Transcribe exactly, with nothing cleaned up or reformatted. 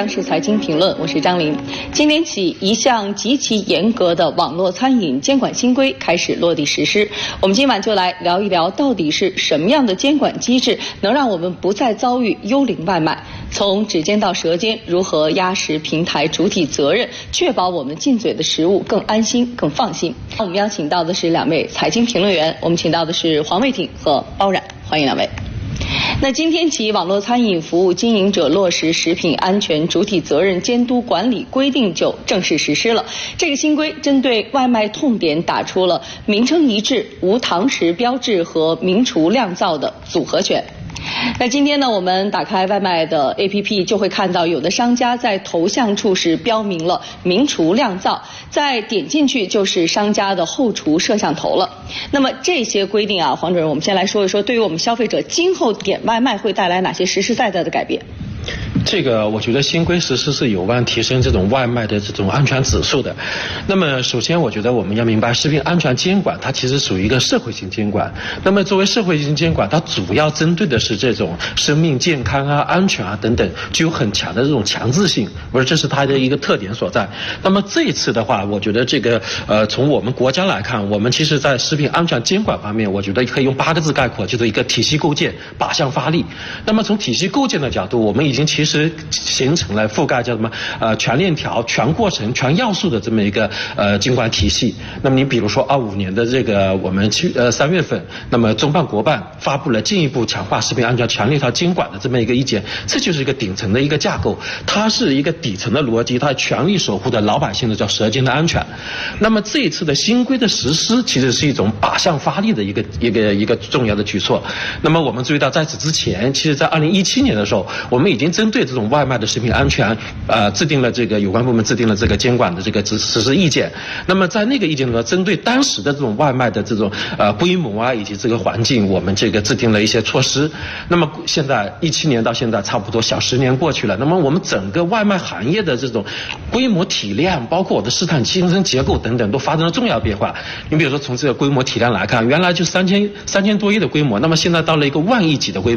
央视财经评论，我是张琳。今年起，一项极其严格的网络餐饮监管新规开始落地实施。我们今晚就来聊一聊，到底是什么样的监管机制能让我们不再遭遇幽灵外卖？从指尖到舌尖，如何压实平台主体责任，确保我们进嘴的食物更安心、更放心？我们邀请到的是两位财经评论员，我们请到的是黄卫挺和包冉，欢迎两位。那今天起，网络餐饮服务经营者落实食品安全主体责任监督管理规定就正式实施了。这个新规针对外卖痛点打出了名称一致、无堂食标志和明厨亮灶的组合拳。那今天呢，我们打开外卖的 A P P 就会看到，有的商家在头像处是标明了明厨亮灶，再点进去就是商家的后厨摄像头了。那么这些规定啊，黄主任，我们先来说一说，对于我们消费者今后点外卖会带来哪些实实在在的改变？ 这个我觉得新规实施是有望提升这种外卖的这种安全指数的。那么首先我觉得我们要明白，食品安全监管它其实属于一个社会性监管。那么作为社会性监管，它主要针对的是这种生命健康啊、安全啊等等，具有很强的这种强制性，我说这是它的一个特点所在。那么这一次的话，我觉得这个呃从我们国家来看，我们其实在食品安全监管方面，我觉得可以用八个字概括，就是一个体系构建、靶向发力。那么从体系构建的角度，我们已经其实形成了覆盖叫什么呃全链条、全过程、全要素的这么一个呃监管体系。那么你比如说二五年的这个我们七呃三月份，那么中办国办发布了进一步强化食品安全全链条监管的这么一个意见，这就是一个顶层的一个架构，它是一个底层的逻辑，它全力守护的老百姓的叫舌尖的安全。那么这一次的新规的实施，其实是一种靶向发力的一个一个一个重要的举措。那么我们注意到，在此之前，其实在二零一七年的时候，我们已经针对这种外卖的食品安全，呃，制定了这个有关部门制定了这个监管的这个实实施意见。那么在那个意见中，针对当时的这种外卖的这种呃规模啊以及这个环境，我们这个制定了一些措施。那么现在一七年到现在差不多小十年过去了，那么我们整个外卖行业的这种规模体量，包括我的市场竞争结构等等，都发生了重要变化。你比如说从这个规模体量来看，原来就三千三千多亿的规模，那么现在到了一个万亿级的规模。